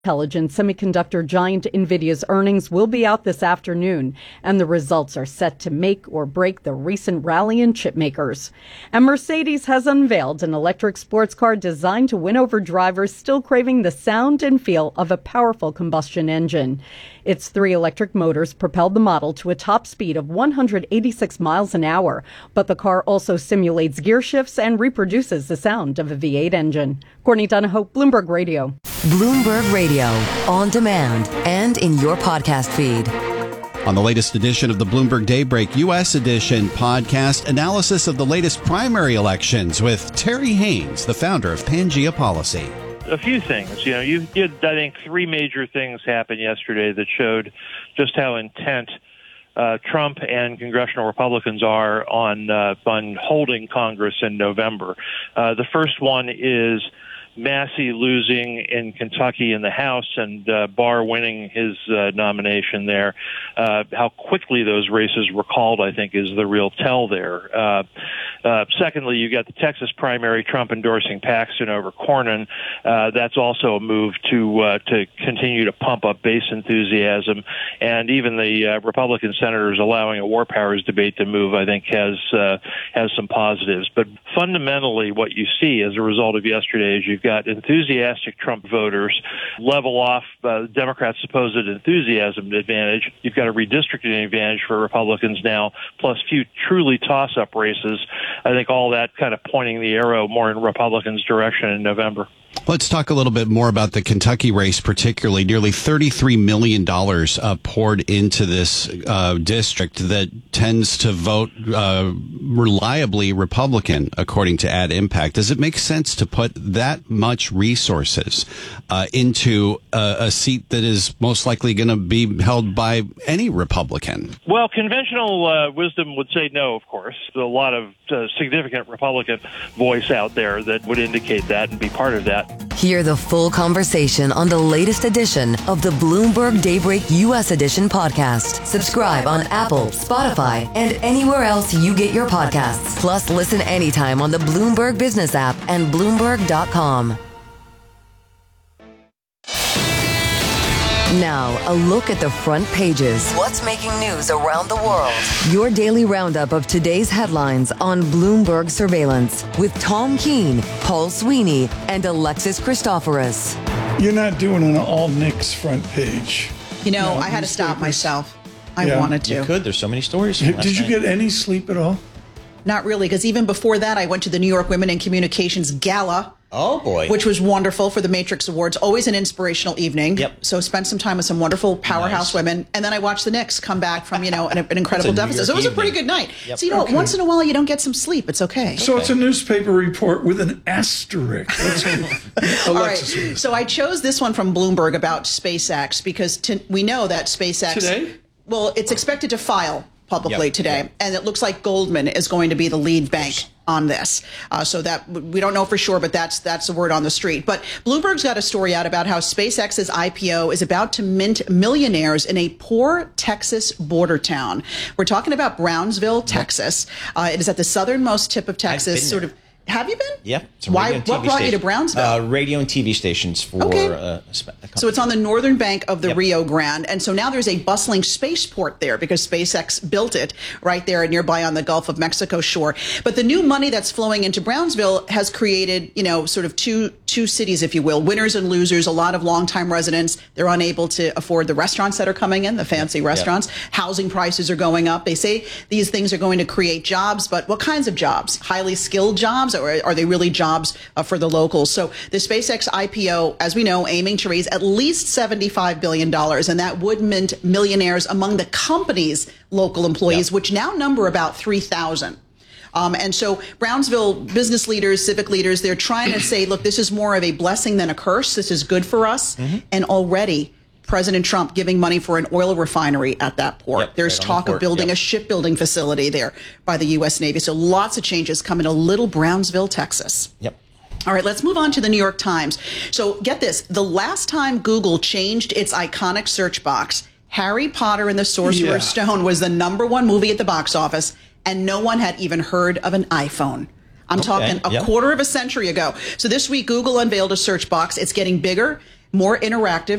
Intelligent semiconductor giant NVIDIA's earnings will be out this afternoon, and the results are set to make or break the recent rally in chip makers. And Mercedes has unveiled an electric sports car designed to win over drivers still craving the sound and feel of a powerful combustion engine. Its 3 electric motors propelled the model to a top speed of 186 miles an hour, but the car also simulates gear shifts and reproduces the sound of a V8 engine. Courtney Donahoe, Bloomberg Radio. Bloomberg Radio, on demand and in your podcast feed. On the latest edition of the Bloomberg Daybreak U.S. Edition podcast, analysis of the latest primary elections with Terry Haynes, the founder of Pangea Policy. A few things. You had, I think, 3 major things happen yesterday that showed just how intent Trump and congressional Republicans are on holding Congress in November. The first one is Massey losing in Kentucky in the House and Barr winning his nomination there. How quickly those races were called, I think, is the real tell there. Secondly, you got the Texas primary, Trump endorsing Paxton over Cornyn. That's also a move to continue to pump up base enthusiasm. And even the Republican senators allowing a war powers debate to move, I think, has some positives. But fundamentally, what you see as a result of yesterday is you've got enthusiastic Trump voters level off Democrats' supposed enthusiasm advantage. You've got a redistricting advantage for Republicans now, plus few truly toss-up races. I think all that kind of pointing the arrow more in Republicans' direction in November. Let's talk a little bit more about the Kentucky race, particularly. Nearly $33 million poured into this district that tends to vote reliably Republican, according to Ad Impact. Does it make sense to put that much resources into a seat that is most likely going to be held by any Republican? Well, conventional wisdom would say no, of course. There's a lot of significant Republican voice out there that would indicate that and be part of that. Hear the full conversation on the latest edition of the Bloomberg Daybreak U.S. Edition podcast. Subscribe on Apple, Spotify, and anywhere else you get your podcasts. Plus, listen anytime on the Bloomberg Business app and Bloomberg.com. Now, a look at the front pages. What's making news around the world? Your daily roundup of today's headlines on Bloomberg Surveillance with Tom Keene, Paul Sweeney, and Alexis Christoforous. You're not doing an all Knicks front page. No, I had to stop myself. I wanted to. You could. There's so many stories. Did you get any sleep at all? Not really, because even before that, I went to the New York Women in Communications Gala. Oh, boy. Which was wonderful for the Matrix Awards. Always an inspirational evening. Yep. So spent some time with some wonderful powerhouse women. And then I watched the Knicks come back from, an incredible deficit. So it was a pretty good night. Yep. So, once in a while you don't get some sleep. It's okay. So it's a newspaper report with an asterisk. All right. So I chose this one from Bloomberg about SpaceX because we know that SpaceX... Today? Well, it's expected to file publicly today. And it looks like Goldman is going to be the lead bank on this. So that we don't know for sure, but that's the word on the street. But Bloomberg's got a story out about how SpaceX's IPO is about to mint millionaires in a poor Texas border town. We're talking about Brownsville, Texas. It is at the southernmost tip of Texas, sort of. Have you been? Yeah. Why? What brought you to Brownsville? Radio and TV stations for. Okay. So it's on the northern bank of the Rio Grande, and so now there's a bustling spaceport there because SpaceX built it right there nearby on the Gulf of Mexico shore. But the new money that's flowing into Brownsville has created, sort of two cities, if you will, winners and losers. A lot of longtime residents, they're unable to afford the restaurants that are coming in, the fancy restaurants. Housing prices are going up. They say these things are going to create jobs, but what kinds of jobs? Highly skilled jobs? Or are they really jobs for the locals? So the SpaceX IPO, as we know, aiming to raise at least $75 billion, and that would mint millionaires among the company's local employees, which now number about 3,000. And so Brownsville business leaders, civic leaders, they're trying to say, look, this is more of a blessing than a curse. This is good for us. And already President Trump giving money for an oil refinery at that port. There's talk of building a shipbuilding facility there by the U.S. Navy. So lots of changes coming to little Brownsville, Texas. All right, let's move on to the New York Times. So get this. The last time Google changed its iconic search box, Harry Potter and the Sorcerer's Stone was the #1 movie at the box office, and no one had even heard of an iPhone. I'm talking a quarter of a century ago. So this week, Google unveiled a search box. It's getting bigger. more interactive,